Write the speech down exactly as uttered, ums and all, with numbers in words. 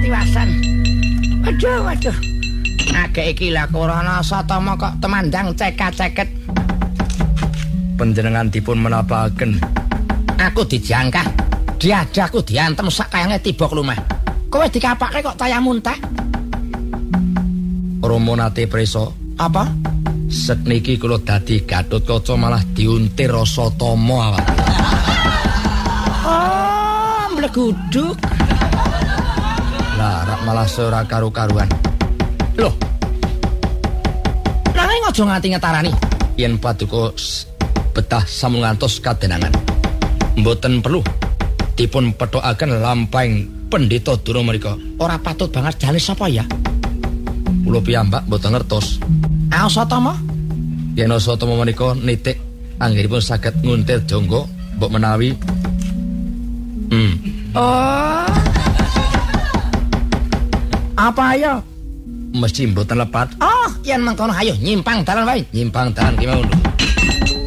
patiwasan. Waduh, waduh. Agek iki lah Korana Satama kok temandang ceket-ceket. Panjenengan dipun menapaken? Aku dijangkah. Diadaku diantem sak kayange tiba klumah. Kowe dikapake kok tayah muntah. Romo nate preso. Apa? Sakniki kula dadi Gatotkaca malah diuntir rasa tama awak. Oh, mbleguduk. Lah, rak malah ora karu-karuan. Loh. Nanging aja nganti ngetarani. Yen paduka betah sampun ngantos kadenangan. Mboten perlu dipun pethokaken lampahing Pendeta Dura mriku. Ora patut banget jane sapa ya? Kula piyambak mboten ngertos. Asatama? Yen Asatama menika nitik anggenipun saged nguntir jangga mbok menawi. Hmm. Oh. Apa ya? Mesti mboten lepat. Oh, yen mengkono ayo nyimpang dalan wae. Nyimpang dalan ki mau.